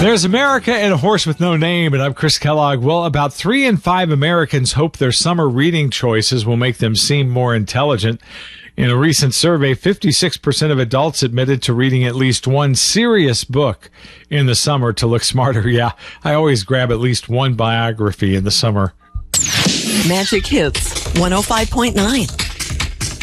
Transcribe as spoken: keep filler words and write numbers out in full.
There's America and a Horse with No Name, and I'm Chris Kellogg. Well, about three in five Americans hope their summer reading choices will make them seem more intelligent. In a recent survey, fifty-six percent of adults admitted to reading at least one serious book in the summer to look smarter. Yeah, I always grab at least one biography in the summer. Magic Hits one oh five point nine.